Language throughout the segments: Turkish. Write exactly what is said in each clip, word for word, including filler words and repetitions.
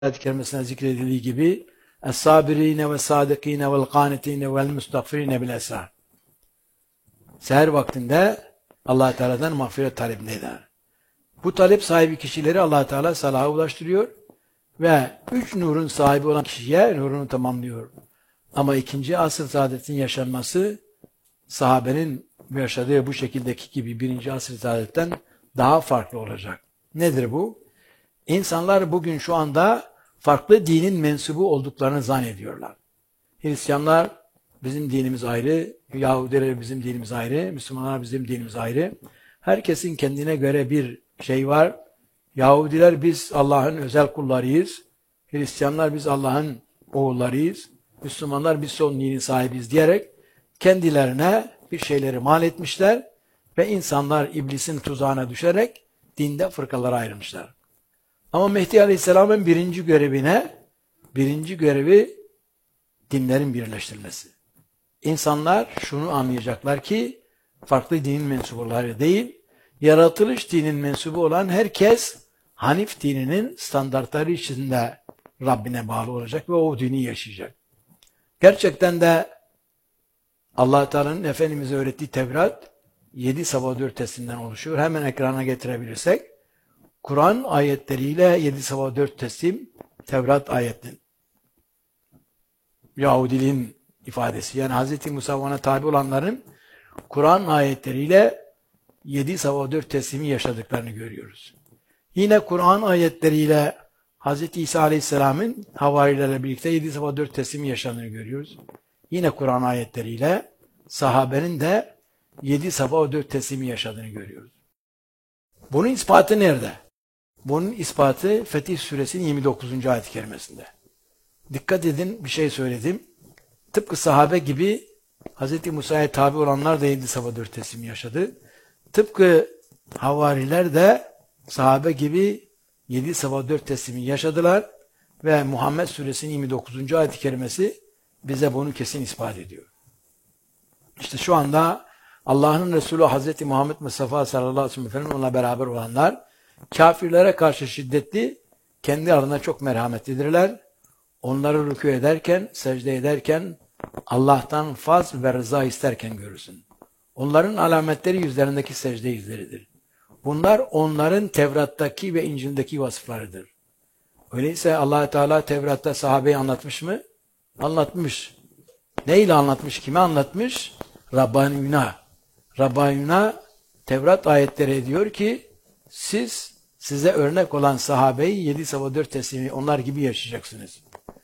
ayet-i kerimesine zikredildiği gibi Es-sabirine ve sadikine vel kanitine vel mustagfirine bil esrar. Seher vaktinde Allah Teala'dan mağfiret talebinde eder. Bu talep sahibi kişileri Allah Teala salaha ulaştırıyor ve üç nurun sahibi olan kişiye nurunu tamamlıyor. Ama ikinci asr saadetin yaşanması sahabenin yaşadığı bu şekildeki gibi birinci asr saadetten daha farklı olacak. Nedir bu? İnsanlar bugün şu anda farklı dinin mensubu olduklarını zannediyorlar. Hristiyanlar bizim dinimiz ayrı, Yahudiler bizim dinimiz ayrı, Müslümanlar bizim dinimiz ayrı. Herkesin kendine göre bir şey var. Yahudiler biz Allah'ın özel kullarıyız. Hristiyanlar biz Allah'ın oğullarıyız. Müslümanlar biz son dinin sahibiyiz diyerek kendilerine bir şeyleri mal etmişler ve insanlar iblisin tuzağına düşerek dinde fırkalara ayrılmışlar. Ama Mehdi Aleyhisselam'ın birinci görevine, birinci görevi dinlerin birleştirilmesi. İnsanlar şunu anlayacaklar ki farklı dinin mensupları değil, yaratılış dinin mensubu olan herkes Hanif dininin standartları içinde Rabbine bağlı olacak ve o dini yaşayacak. Gerçekten de Allah Teala'nın Efendimiz'e öğrettiği Tevrat yedi sabah dört teslimden oluşuyor. Hemen ekrana getirebilirsek Kur'an ayetleriyle yedi sabah dört teslim Tevrat ayetinin Yahudiliğin ifadesi. Yani Hz. Musa ona tabi olanların Kur'an ayetleriyle yedi sabah dört teslimi yaşadıklarını görüyoruz. Yine Kur'an ayetleriyle Hz. İsa Aleyhisselam'ın havarilerle birlikte yedi sabah dört teslimi yaşandığını görüyoruz. Yine Kur'an ayetleriyle sahabenin de yedi sabah dört teslimi yaşadığını görüyoruz. Bunun ispatı nerede? Bunun ispatı Fetih Suresinin yirmi dokuzuncu ayet-i kerimesinde. Dikkat edin, bir şey söyledim. Tıpkı sahabe gibi Hz. Musa'ya tabi olanlar da yedi sabah dört teslimi yaşadı. Tıpkı havariler de sahabe gibi yedi sabah dört teslimi yaşadılar ve Muhammed Suresinin yirmi dokuzuncu ayet-i kerimesi bize bunu kesin ispat ediyor. İşte şu anda Allah'ın Resulü Hz. Muhammed Mustafa sallallahu aleyhi ve sellem onunla beraber olanlar kafirlere karşı şiddetli, kendi arasında çok merhametlidirler. Onları rükû ederken, secde ederken Allah'tan faz ve rıza isterken görürsün. Onların alametleri yüzlerindeki secde izleridir. Bunlar onların Tevrat'taki ve İncil'deki vasıflarıdır. Öyleyse Allah Teala Tevrat'ta sahabeyi anlatmış mı? Anlatmış. Neyle anlatmış? Kime anlatmış? Rabbaniyuna. Rabbaniyuna Tevrat ayetleri diyor ki siz size örnek olan sahabeyi yedi sabah dört teslimi onlar gibi yaşayacaksınız.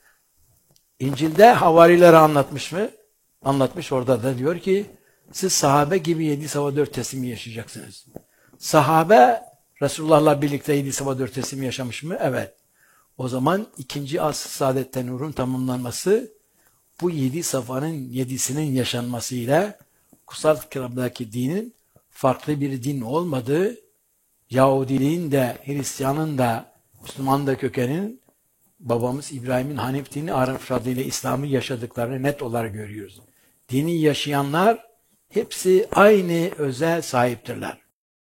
İncil'de havarilere anlatmış mı? Anlatmış, orada da diyor ki siz sahabe gibi yedi sabah dört teslimi yaşayacaksınız. Sahabe Resulullah'la birlikte yedi sabah dört teslimi yaşamış mı? Evet. O zaman ikinci asr saadette nurun tamamlanması bu yedi safhanın yedisinin yaşanmasıyla kutsal kitaptaki dinin farklı bir din olmadığı, Yahudiliğin de, Hristiyanın da, Müslümanın da kökenin babamız İbrahim'in Hanif dini Arap adıyla İslam'ı yaşadıklarını net olarak görüyoruz. Dini yaşayanlar hepsi aynı özel sahiptirler.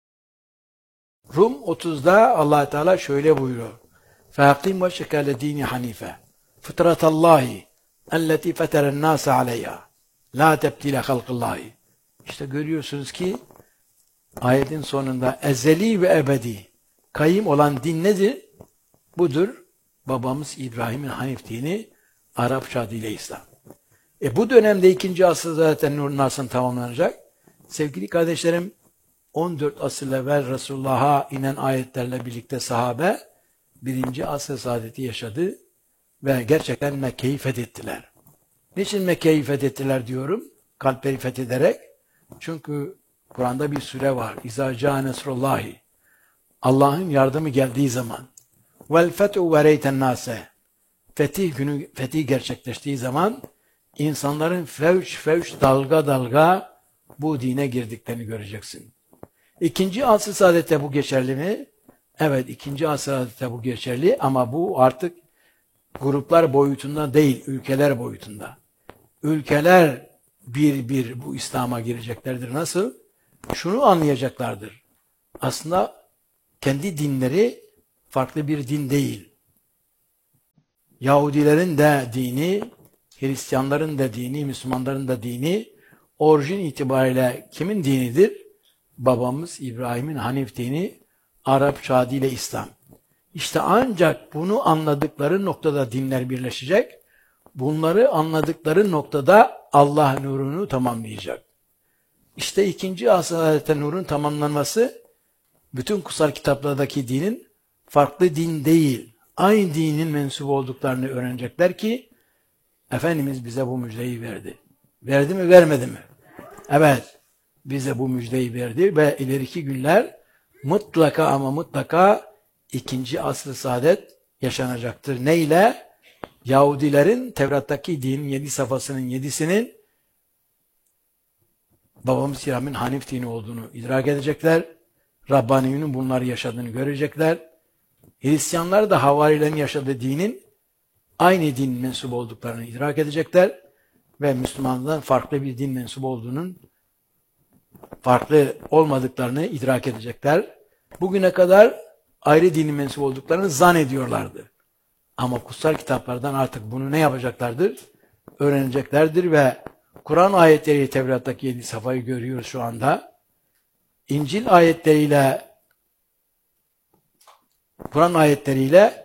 Rum otuzda Allah Teala şöyle buyuruyor. فَاَقِيمْ وَشَكَ لَد۪ينِ حَن۪يفًا فِطْرَةَ اللّٰهِ اَلَّتِي فَتَرَ النَّاسَ عَلَيْهَا لَا تَبْدِيلَ خَلْقِ اللّٰهِ. İşte görüyorsunuz ki ayetin sonunda ezeli ve ebedi kayyım olan din nedir? Budur. Babamız İbrahim'in Hanif dini Arapça adıyla İslam. E bu dönemde ikinci asır zaten nurun nasıl tamamlanacak? Sevgili kardeşlerim, on dört asır evvel Resulullah'a inen ayetlerle birlikte sahabe birinci asır saadeti yaşadı ve gerçekten Mekke'yi fethettiler. Niçin Mekke'yi fethettiler diyorum? Kalpleri fethederek. Çünkü Kur'an'da bir sure var. İzâ câ nesrullâhi. Allah'ın yardımı geldiği zaman. Vel fethu ve reyten nâse. Fetih günü, fetih gerçekleştiği zaman insanların fevç fevç dalga dalga bu dine girdiklerini göreceksin. İkinci asr saadette bu geçerli mi? Evet, ikinci asr saadette bu geçerli ama bu artık gruplar boyutunda değil, ülkeler boyutunda. Ülkeler bir bir bu İslam'a gireceklerdir. Nasıl? Şunu anlayacaklardır. Aslında kendi dinleri farklı bir din değil. Yahudilerin de dini, Hristiyanların da dini, Müslümanların da dini orijin itibariyle kimin dinidir? Babamız İbrahim'in Hanif dini, Arapça adıyla İslam. İşte ancak bunu anladıkları noktada dinler birleşecek. Bunları anladıkları noktada Allah nurunu tamamlayacak. İşte ikinci asıl nurun tamamlanması bütün kutsal kitaplardaki dinin farklı din değil, aynı dinin mensup olduklarını öğrenecekler ki Efendimiz bize bu müjdeyi verdi. Verdi mi, vermedi mi? Evet, bize bu müjdeyi verdi ve ileriki günler mutlaka ama mutlaka ikinci asr-ı saadet yaşanacaktır. Neyle? Yahudilerin Tevrat'taki dinin yedi safhasının yedisinin babamız İbrahim'in Hanif dini olduğunu idrak edecekler. Rabbani'nin bunları yaşadığını görecekler. Hristiyanlar da havarilerin yaşadığı dinin aynı din mensubu olduklarını idrak edecekler. Ve Müslümanlardan farklı bir din mensubu olduğunun farklı olmadıklarını idrak edecekler. Bugüne kadar ayrı dinin mensubu olduklarını zannediyorlardı. Ama kutsal kitaplardan artık bunu ne yapacaklardır? Öğreneceklerdir ve Kur'an ayetleriyle Tevrat'taki yedi safhayı görüyoruz şu anda. İncil ayetleriyle Kur'an ayetleriyle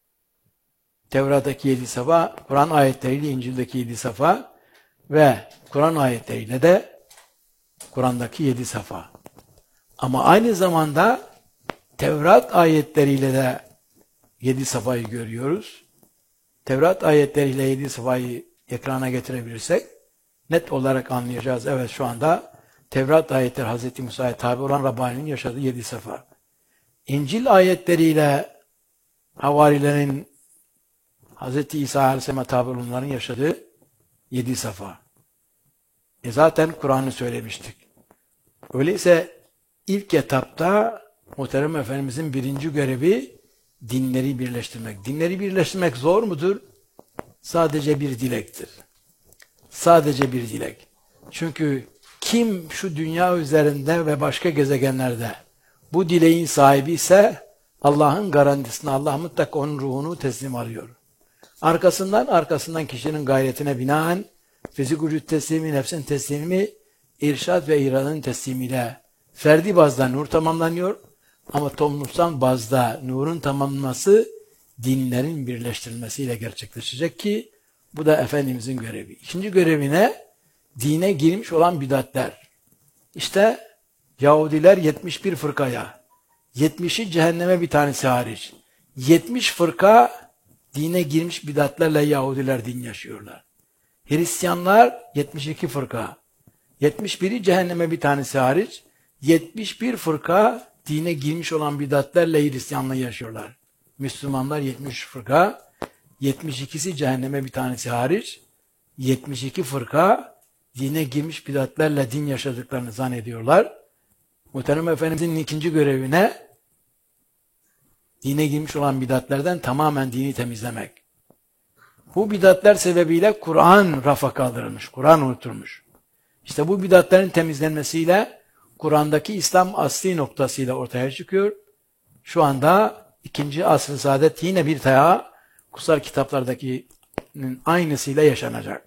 Tevrat'taki yedi safha, Kur'an ayetleriyle İncil'deki yedi safha ve Kur'an ayetleriyle de Kur'an'daki yedi safha. Ama aynı zamanda Tevrat ayetleriyle de yedi safhayı görüyoruz. Tevrat ayetleriyle yedi safhayı ekrana getirebilirsek net olarak anlayacağız. Evet, şu anda Tevrat ayetleri Hazreti Musa'ya tabi olan Rabbani'nin yaşadığı yedi safha. İncil ayetleriyle havarilerin Hazreti İsa Aleyhisselam'a tabi olanların yaşadığı yedi safha. E zaten Kur'an'ı söylemiştik. Öyleyse ilk etapta Muhterem Efendimizin birinci görevi dinleri birleştirmek. Dinleri birleştirmek zor mudur? Sadece bir dilektir. Sadece bir dilek. Çünkü kim şu dünya üzerinde ve başka gezegenlerde bu dileğin sahibi ise Allah'ın garantisini, Allah mutlaka onun ruhunu teslim alıyor. Arkasından arkasından kişinin gayretine binaen fizik vücut teslimi, nefsin teslimi, irşad ve iradenin teslimiyle ferdi bazda nur tamamlanıyor. Ama toplumsal bazda nurun tamamlanması dinlerin birleştirilmesiyle gerçekleşecek ki bu da Efendimizin görevi. İkinci görevine dine girmiş olan bidatler. İşte Yahudiler yetmiş bir fırkaya, yetmişi cehenneme bir tanesi hariç. yetmiş fırka dine girmiş bidatlerle Yahudiler din yaşıyorlar. Hristiyanlar yetmiş iki fırka, yetmiş biri cehenneme bir tanesi hariç, yetmiş bir fırka dine girmiş olan bidatlerle Hristiyanlığı yaşıyorlar. Müslümanlar yetmiş üç fırka, yetmiş ikisi cehenneme bir tanesi hariç, yetmiş iki fırka dine girmiş bidatlerle din yaşadıklarını zannediyorlar. Muhterem Efendimizin ikinci görevine dine girmiş olan bidatlerden tamamen dini temizlemek. Bu bidatler sebebiyle Kur'an rafa kaldırılmış, Kur'an unutulmuş. İşte bu bidatlerin temizlenmesiyle Kur'an'daki İslam asli noktasıyla ortaya çıkıyor. Şu anda ikinci asr-ı saadet yine bir daha kutsal kitaplardakinin aynısıyla yaşanacak.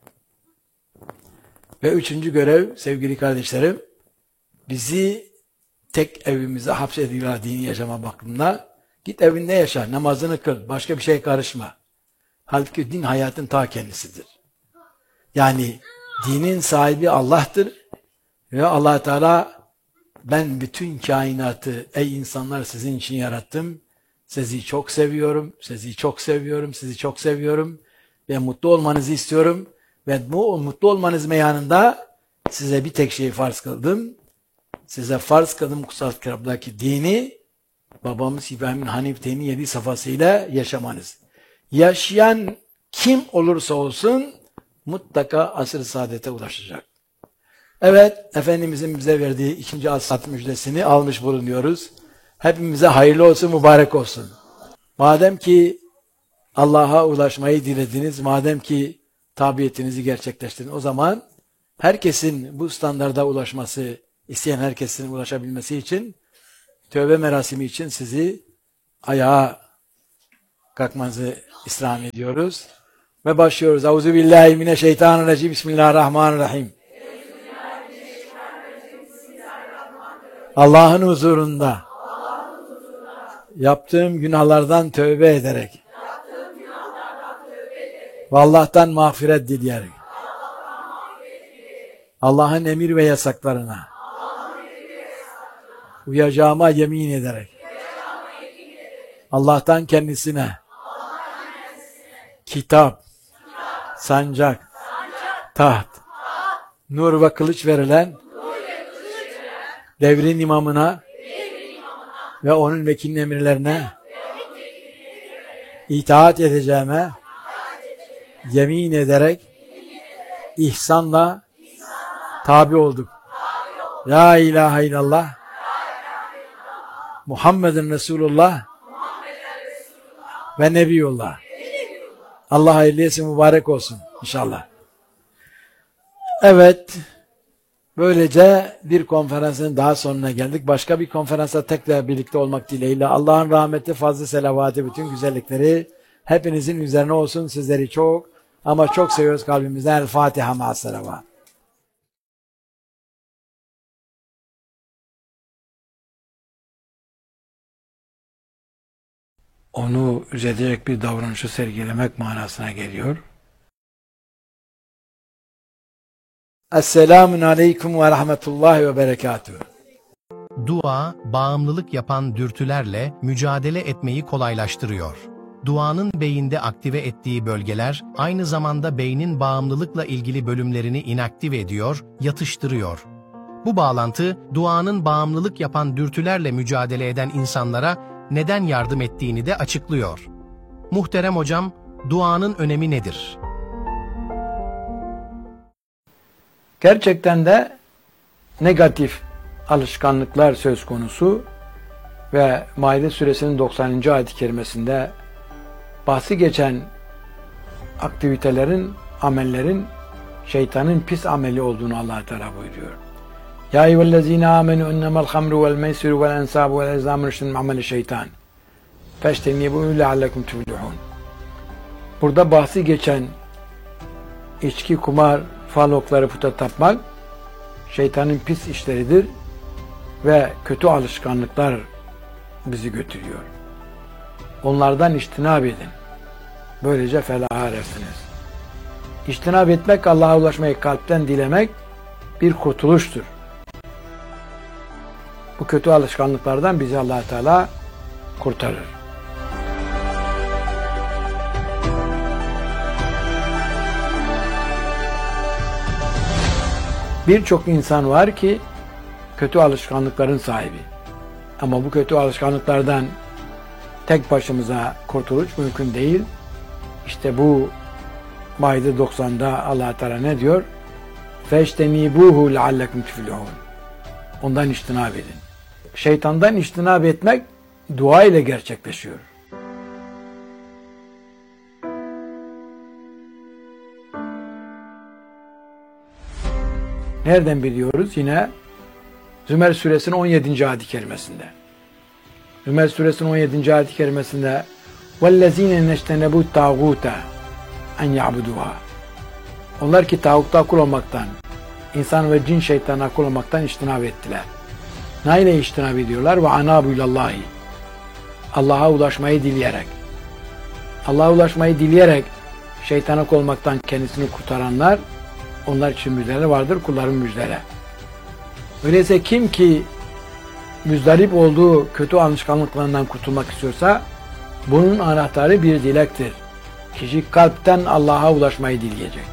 Ve üçüncü görev sevgili kardeşlerim, bizi tek evimize hapsediyorlar dini yaşama bakımında. Git evinde yaşa, namazını kıl, başka bir şey karışma. Halbuki din hayatın ta kendisidir. Yani dinin sahibi Allah'tır ve Allah Teala ben bütün kainatı ey insanlar sizin için yarattım. Sizi çok seviyorum, sizi çok seviyorum, sizi çok seviyorum ve mutlu olmanızı istiyorum. Ve bu mutlu olmanız meyanında size bir tek şeyi farz kıldım. Size farz kıldım kutsal kitaptaki dini, babamız İbrahim'in Hanif dini yedi safhasıyla yaşamanız. Yaşayan kim olursa olsun mutlaka asr-ı saadete ulaşacak. Evet, Efendimizin bize verdiği ikinci asr müjdesini almış bulunuyoruz. Hepimize hayırlı olsun, mübarek olsun. Madem ki Allah'a ulaşmayı dilediniz, madem ki tabiyetinizi gerçekleştirdiniz, o zaman herkesin bu standarda ulaşması, isteyen herkesin ulaşabilmesi için, tövbe merasimi için sizi ayağa kalkmanızı istirham ediyoruz. Ve başlıyoruz. Euzubillahimineşşeytanirracim. Bismillahirrahmanirrahim. Allah'ın huzurunda yaptığım günahlardan tövbe ederek ve Allah'tan mağfiret dileyerek Allah'ın emir ve yasaklarına uyacağıma yemin ederek Allah'tan kendisine kitap, sancak, taht, nur ve kılıç verilen devrin imamına ve onun vekilin emirlerine itaat edeceğime yemin ederek ihsanla tabi olduk. La ilahe illallah Muhammedun Resulullah ve Nebiyullah. Allah hayırlı etsin, mübarek olsun inşallah. Evet, böylece bir konferansın daha sonuna geldik. Başka bir konferansa tekrar birlikte olmak dileğiyle Allah'ın rahmeti, fazla selavatı, bütün güzellikleri hepinizin üzerine olsun. Sizleri çok ama çok seviyoruz kalbimizden. El Fatiha ma'as selavat. Onu üzecek bir davranışı sergilemek manasına geliyor. Esselamun aleyküm ve rahmetullahi ve berekatuhu. Dua, bağımlılık yapan dürtülerle mücadele etmeyi kolaylaştırıyor. Duanın beyinde aktive ettiği bölgeler, aynı zamanda beynin bağımlılıkla ilgili bölümlerini inaktive ediyor, yatıştırıyor. Bu bağlantı, duanın bağımlılık yapan dürtülerle mücadele eden insanlara neden yardım ettiğini de açıklıyor. Muhterem hocam, duanın önemi nedir? Gerçekten de negatif alışkanlıklar söz konusu ve Maide suresinin doksanıncı ayet-i kerimesinde bahsi geçen aktivitelerin, amellerin şeytanın pis ameli olduğunu Allah Teala buyuruyor. Ya eyyühellezine amenu innemel hamru vel meisiru vel ensabu vel ezlamu rüştün ameli şeytan. Feştenibû leallekum tuflihûn. Burada bahsi geçen içki, kumar, fal okları, puta tapmak şeytanın pis işleridir ve kötü alışkanlıklar bizi götürüyor. Onlardan içtinab edin. Böylece felaha erersiniz. İçtinab etmek, Allah'a ulaşmayı kalpten dilemek bir kurtuluştur. Bu kötü alışkanlıklardan bizi Allah Teala kurtarır. Birçok insan var ki kötü alışkanlıkların sahibi. Ama bu kötü alışkanlıklardan tek başımıza kurtuluş mümkün değil. İşte bu Maide doksan'da Allah Teala ne diyor? Feştenibuhu leallekum tuflihûn. Ondan içtinab edin. Şeytandan içtinab etmek dua ile gerçekleşiyor. Nereden biliyoruz? Yine Zümer suresinin on yedinci ayet-i kerimesinde. Zümer suresinin on yedinci ayet-i kerimesinde وَالَّذ۪ينَ نَجْتَنَبُوا التَّاغُوتَ اَنْ يَعْبُدُوهَا. Onlar ki tağutta kul olmaktan, insan ve cin şeytana kul olmaktan içtinab ettiler. Neyle içtinab ediyorlar? وَعَنَابُ ilallahi. Allah'a ulaşmayı dileyerek. Allah'a ulaşmayı dileyerek şeytana kul olmaktan kendisini kurtaranlar, onlar için müjdeler vardır, kulların müjdeleri. Öyleyse kim ki müzdarip olduğu kötü alışkanlıklarından kurtulmak istiyorsa, bunun anahtarı bir dilektir. Kişi kalpten Allah'a ulaşmayı dileyecek.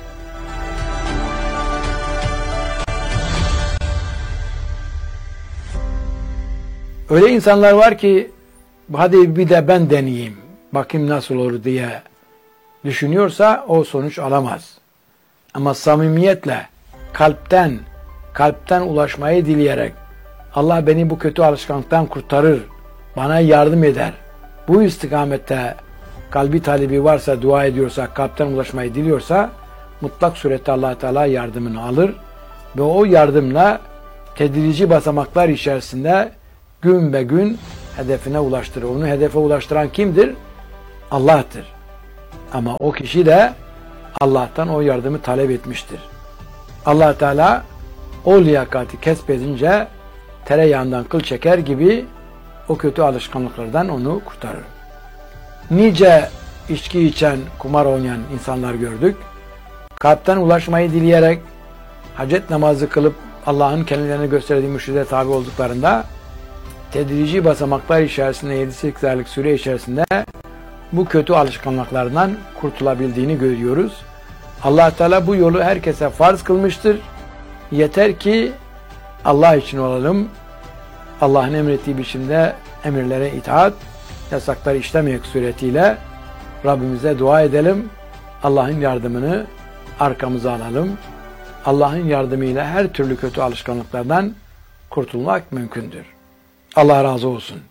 Öyle insanlar var ki, hadi bir de ben deneyeyim, bakayım nasıl olur diye düşünüyorsa o sonuç alamaz. Ama samimiyetle, kalpten, kalpten ulaşmayı dileyerek, Allah beni bu kötü alışkanlıktan kurtarır, bana yardım eder. Bu istikamette kalbi talebi varsa, dua ediyorsa, kalpten ulaşmayı diliyorsa, mutlak surette Allah Teala yardımını alır ve o yardımla tedrici basamaklar içerisinde gün be gün hedefine ulaştırır. Onu hedefe ulaştıran kimdir? Allah'tır. Ama o kişi de Allah'tan o yardımı talep etmiştir. Allah Teala o liyakati kesbedince tereyağından kıl çeker gibi o kötü alışkanlıklardan onu kurtarır. Nice içki içen, kumar oynayan insanlar gördük. Kalpten ulaşmayı dileyerek hacet namazı kılıp Allah'ın kendilerine gösterdiği mürşide tabi olduklarında tedrici basamaklar içerisinde yedi sekiz aylık süre içerisinde bu kötü alışkanlıklardan kurtulabildiğini görüyoruz. Allah Teala bu yolu herkese farz kılmıştır. Yeter ki Allah için olalım. Allah'ın emrettiği biçimde emirlere itaat, yasakları işlemek suretiyle Rabbimize dua edelim. Allah'ın yardımını arkamıza alalım. Allah'ın yardımıyla her türlü kötü alışkanlıklardan kurtulmak mümkündür. Allah razı olsun.